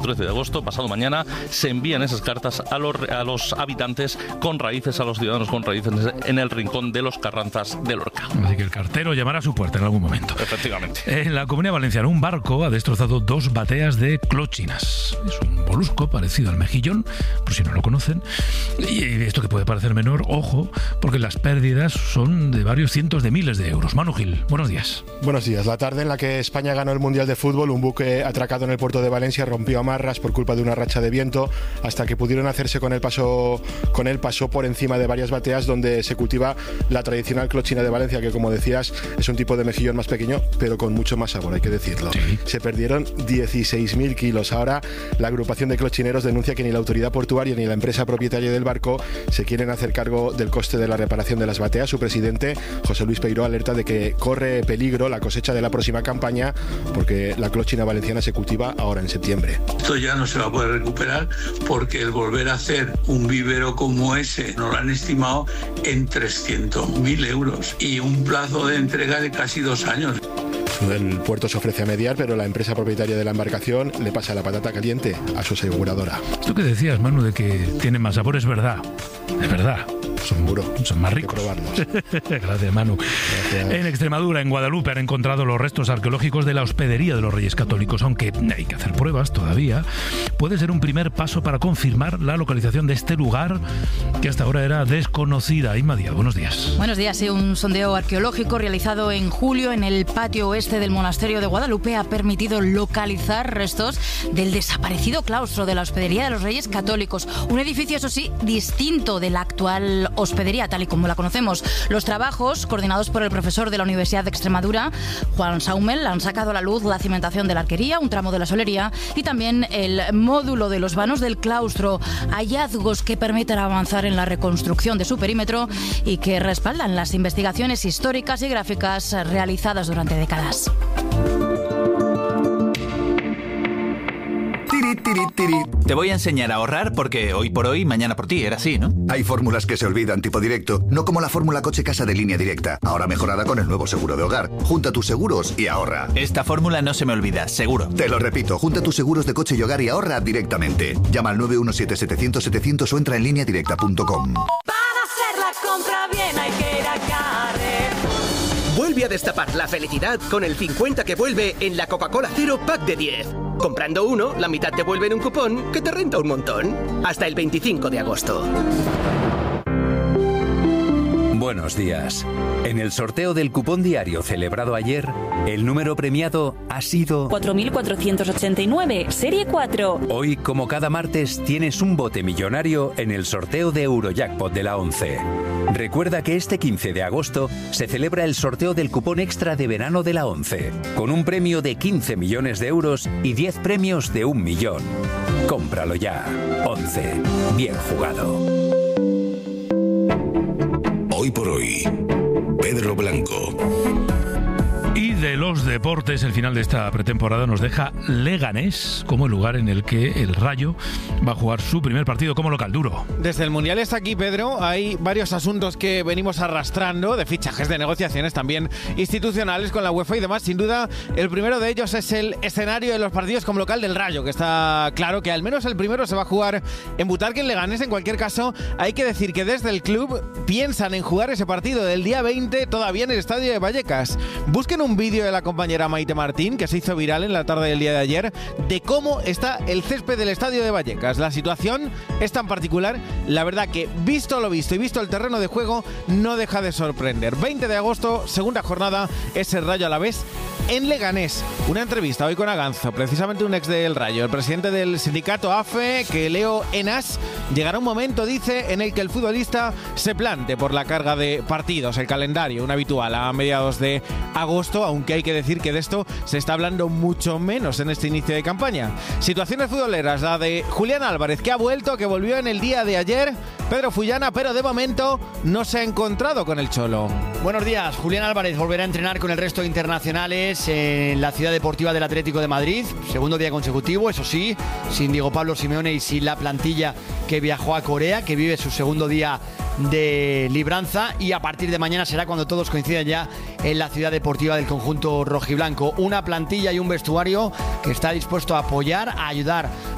13 de agosto, pasado mañana, se envían esas cartas a los habitantes con raíces, a los ciudadanos con raíces en el rincón de los Carranzas de Lorca. Así que el cartero llamará a su puerta en algún momento. Efectivamente. En la Comunidad Valenciana, un barco ha destrozado 2 bateas de clochinas. Es un molusco parecido al mejillón, por si no lo conocen. Y esto que puede parecer menor, ojo, porque las pérdidas son de varios cientos de miles de euros. Manu Gil, buenos días. Buenos días. La tarde en la que España ganó el Mundial de Fútbol, un buque atracado en el puerto de Valencia rompió amarras por culpa de una racha de viento, hasta que pudieron hacerse con él pasó por encima de varias bateas donde se cultiva la tradicional clochina de Valencia, que como decías es un tipo de mejillón más pequeño, pero con mucho más sabor, hay que decirlo. Sí. Se perdieron 16.000 kilos. Ahora la agrupación de clochineros denuncia que ni la autoridad portuaria ni la empresa propietaria del barco se quieren hacer cargo del coste de la reparación de las bateas. Su presidente, José Luis Peiró, alerta de que corre peligro la cosecha de la próxima campaña porque la clochina valenciana se cultiva ahora en septiembre. Esto ya no se va a poder recuperar porque el volver a hacer un vivero como ese nos lo han estimado en 300.000 euros y un plazo de entrega de casi 2 años. El puerto se ofrece a mediar, pero la empresa propietaria de la embarcación le pasa la patata caliente a su aseguradora. Esto que decías, Manu, de que tiene más sabor, es verdad. Es verdad. Son más ricos. Hay que probarlos. Gracias, Manu. Gracias. En Extremadura, en Guadalupe, han encontrado los restos arqueológicos de la hospedería de los Reyes Católicos, aunque hay que hacer pruebas todavía. Puede ser un primer paso para confirmar la localización de este lugar que hasta ahora era desconocida. Inma Díaz, buenos días. Buenos días. Un sondeo arqueológico realizado en julio en el patio oeste del monasterio de Guadalupe ha permitido localizar restos del desaparecido claustro de la hospedería de los Reyes Católicos. Un edificio, eso sí, distinto de la actual hospedería, tal y como la conocemos. Los trabajos, coordinados por el profesor de la Universidad de Extremadura, Juan Saumel, han sacado a la luz la cimentación de la arquería, un tramo de la solería y también el módulo de los vanos del claustro. Hallazgos que permiten avanzar en la reconstrucción de su perímetro y que respaldan las investigaciones históricas y gráficas realizadas durante décadas. Te voy a enseñar a ahorrar porque hoy por hoy, mañana por ti, era así, ¿no? Hay fórmulas que se olvidan tipo directo, no como la fórmula coche casa de Línea Directa, ahora mejorada con el nuevo seguro de hogar. Junta tus seguros y ahorra. Esta fórmula no se me olvida, seguro. Te lo repito, junta tus seguros de coche y hogar y ahorra directamente. Llama al 917-700-700 o entra en lineadirecta.com. Para hacer la compra bien hay que ir a Carrefour. Vuelve a destapar la felicidad con el 50 que vuelve en la Coca-Cola Cero Pack de 10. Comprando uno, la mitad te vuelve en un cupón que te renta un montón. Hasta el 25 de agosto. Buenos días. En el sorteo del cupón diario celebrado ayer, el número premiado ha sido 4.489, serie 4. Hoy, como cada martes, tienes un bote millonario en el sorteo de Eurojackpot de la 11. Recuerda que este 15 de agosto se celebra el sorteo del cupón extra de verano de la 11, con un premio de 15 millones de euros y 10 premios de 1 millón. Cómpralo ya. 11. Bien jugado. Hoy por hoy, Pedro Blanco. Y de los deportes, el final de esta pretemporada nos deja Leganés como el lugar en el que el Rayo va a jugar su primer partido como local. Duro. Desde el Mundial está aquí, Pedro. Hay varios asuntos que venimos arrastrando, de fichajes, de negociaciones también institucionales con la UEFA y demás. Sin duda, el primero de ellos es el escenario de los partidos como local del Rayo, que está claro que al menos el primero se va a jugar en Butarque, en Leganés. En cualquier caso, hay que decir que desde el club piensan en jugar ese partido del día 20 todavía en el estadio de Vallecas. Busquen un vídeo de la compañera Maite Martín, que se hizo viral en la tarde del día de ayer, de cómo está el césped del estadio de Vallecas. La situación es tan particular, la verdad que visto lo visto y visto el terreno de juego, no deja de sorprender. 20 de agosto, segunda jornada, es el Rayo Alavés en Leganés. Una entrevista hoy con Aganzo, precisamente un ex del Rayo, el presidente del sindicato AFE, que Leo Enas. Llegará un momento, dice, en el que el futbolista se plante por la carga de partidos, el calendario, un habitual a mediados de agosto, aunque hay que decir que de esto se está hablando mucho menos en este inicio de campaña. Situaciones futboleras, la de Julián Álvarez, que ha vuelto, que volvió en el día de ayer, Pedro Fullana, pero de momento no se ha encontrado con el Cholo. Buenos días. Julián Álvarez volverá a entrenar con el resto de internacionales en la Ciudad Deportiva del Atlético de Madrid, segundo día consecutivo, eso sí, sin Diego Pablo Simeone y sin la plantilla que viajó a Corea, que vive su segundo día de libranza, y a partir de mañana será cuando todos coincidan ya en la Ciudad Deportiva del conjunto rojiblanco. Una plantilla y un vestuario que está dispuesto a apoyar, a ayudar